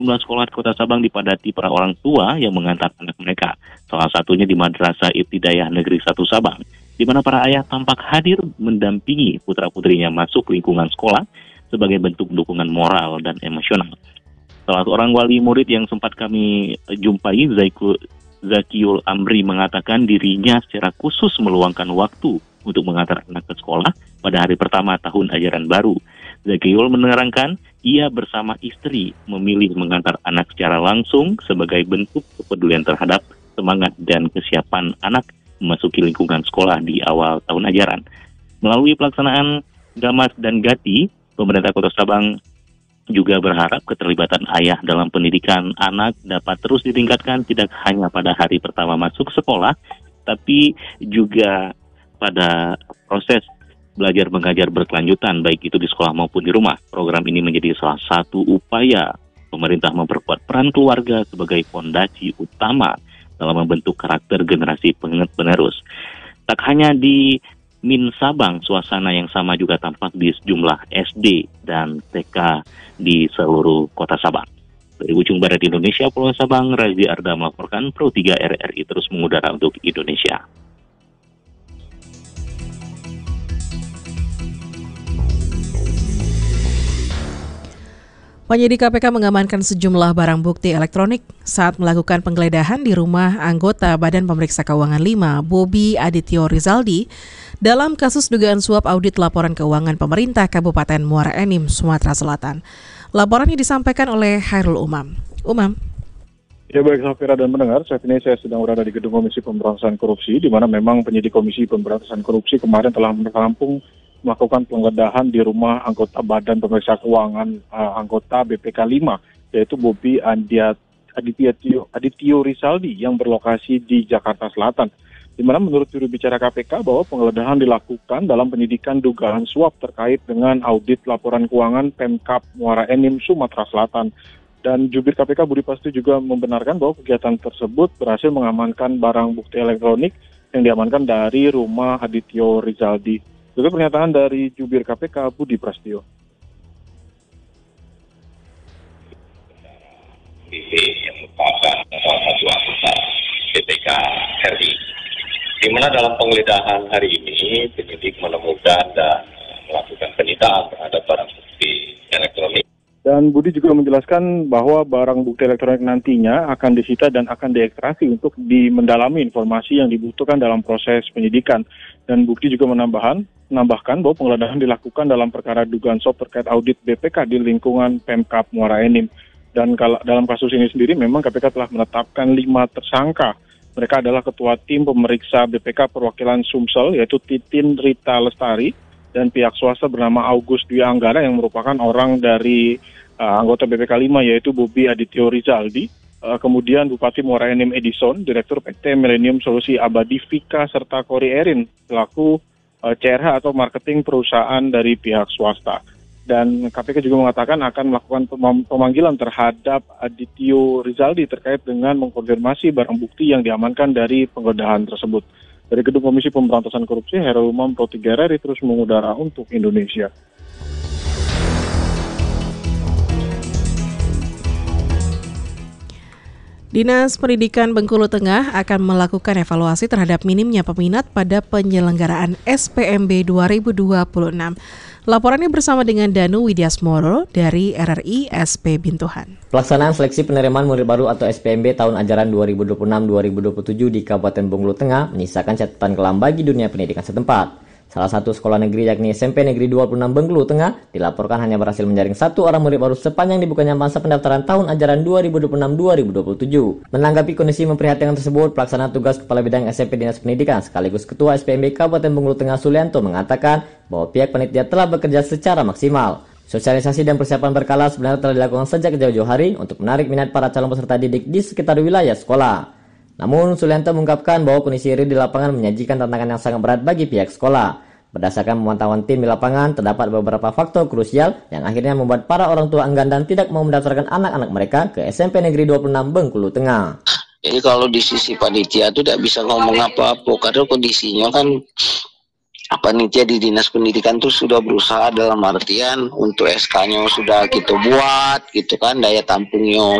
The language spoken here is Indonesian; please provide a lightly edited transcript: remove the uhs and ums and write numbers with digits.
Jumlah sekolah di Kota Sabang dipadati para orang tua yang mengantar anak mereka. Salah satunya di Madrasah Ibtidaiyah Negeri 1 Sabang, di mana para ayah tampak hadir mendampingi putra-putrinya masuk lingkungan sekolah sebagai bentuk dukungan moral dan emosional. Salah seorang wali murid yang sempat kami jumpai, Zakiul Amri, mengatakan dirinya secara khusus meluangkan waktu untuk mengantar anak ke sekolah pada hari pertama tahun ajaran baru. Zakiul menerangkan ia bersama istri memilih mengantar anak secara langsung sebagai bentuk kepedulian terhadap semangat dan kesiapan anak memasuki lingkungan sekolah di awal tahun ajaran. Melalui pelaksanaan Gamas dan Gati, pemerintah Kota Sabang juga berharap keterlibatan ayah dalam pendidikan anak dapat terus ditingkatkan tidak hanya pada hari pertama masuk sekolah, tapi juga pada proses belajar mengajar berkelanjutan, baik itu di sekolah maupun di rumah. Program ini menjadi salah satu upaya pemerintah memperkuat peran keluarga sebagai fondasi utama dalam membentuk karakter generasi penerus. Tak hanya di Min Sabang, suasana yang sama juga tampak di sejumlah SD dan TK di seluruh Kota Sabang. Dari ujung barat Indonesia, Pulau Sabang, Razi Arda melaporkan. Pro 3 RRI terus mengudara untuk Indonesia. Penyidik KPK mengamankan sejumlah barang bukti elektronik saat melakukan penggeledahan di rumah anggota Badan Pemeriksa Keuangan 5, Bobi Adityo Rizaldi, dalam kasus dugaan suap audit laporan keuangan pemerintah Kabupaten Muara Enim, Sumatera Selatan. Laporan ini disampaikan oleh Hairul Umam. Ya, baik Safira dan pendengar, saat ini saya sedang berada di Gedung Komisi Pemberantasan Korupsi, di mana memang penyidik Komisi Pemberantasan Korupsi kemarin telah merampung melakukan penggeledahan di rumah anggota Badan Pemeriksa Keuangan anggota BPK 5, yaitu Bobi Adityo Rizaldi yang berlokasi di Jakarta Selatan. Di mana menurut juru bicara KPK bahwa penggeledahan dilakukan dalam penyidikan dugaan suap terkait dengan audit laporan keuangan Pemkab Muara Enim, Sumatera Selatan. Dan jubir KPK Budi Prasetyo juga membenarkan bahwa kegiatan tersebut berhasil mengamankan barang bukti elektronik yang diamankan dari rumah Adityo Rizaldi. Itu pernyataan dari jubir KPK Budi Prasetyo. Yang merupakan salah satu anggota BPK RI, di mana dalam penggeledahan hari ini penyidik menemukan dan melakukan penyitaan terhadap barang bukti elektronik. Dan Budi juga menjelaskan bahwa barang bukti elektronik nantinya akan disita dan akan diekstraksi untuk mendalami informasi yang dibutuhkan dalam proses penyidikan. Dan Budi juga menambahkan bahwa penggeledahan dilakukan dalam perkara dugaan suap terkait audit BPK di lingkungan Pemkab Muara Enim. Dan dalam kasus ini sendiri memang KPK telah menetapkan 5 tersangka. Mereka adalah Ketua Tim Pemeriksa BPK Perwakilan Sumsel, yaitu Titin Rita Lestari, dan pihak swasta bernama Agus Dwi Anggara yang merupakan orang dari anggota BPK 5, yaitu Bobi Adityo Rizaldi. Kemudian Bupati Muara Enim Edison, Direktur PT Millennium Solusi Abadi Vika, serta Kori Erin selaku CRH atau marketing perusahaan dari pihak swasta. Dan KPK juga mengatakan akan melakukan pemanggilan terhadap Adityo Rizaldi terkait dengan mengkonfirmasi barang bukti yang diamankan dari penggeledahan tersebut. Dari Gedung Komisi Pemberantasan Korupsi, Hairul Umam, Pro 3 RRI terus mengudara untuk Indonesia. Dinas Pendidikan Bengkulu Tengah akan melakukan evaluasi terhadap minimnya peminat pada penyelenggaraan SPMB 2026. Laporannya bersama dengan Danu Widyasmoro dari RRI SP Bintuhan. Pelaksanaan seleksi penerimaan murid baru atau SPMB tahun ajaran 2026-2027 di Kabupaten Bengkulu Tengah menyisakan catatan kelam bagi dunia pendidikan setempat. Salah satu sekolah negeri yakni SMP Negeri 26 Bengkulu Tengah dilaporkan hanya berhasil menjaring 1 orang murid baru sepanjang dibukanya masa pendaftaran tahun ajaran 2026-2027. Menanggapi kondisi memprihatinkan tersebut, pelaksana tugas Kepala Bidang SMP Dinas Pendidikan sekaligus Ketua SPMB Kabupaten Bengkulu Tengah Sulianto mengatakan bahwa pihak panitia telah bekerja secara maksimal. Sosialisasi dan persiapan berkala sebenarnya telah dilakukan sejak jauh-jauh hari untuk menarik minat para calon peserta didik di sekitar wilayah sekolah. Namun, Sulianto mengungkapkan bahwa kondisi real di lapangan menyajikan tantangan yang sangat berat bagi pihak sekolah. Berdasarkan pemantauan tim di lapangan, terdapat beberapa faktor krusial yang akhirnya membuat para orang tua enggan dan tidak mau mendaftarkan anak-anak mereka ke SMP Negeri 26 Bengkulu Tengah. Jadi kalau di sisi panitia itu tidak bisa ngomong apa-apa karena kondisinya kan panitia di Dinas Pendidikan tuh sudah berusaha dalam artian untuk SK-nya sudah kita buat gitu kan, daya tampungnya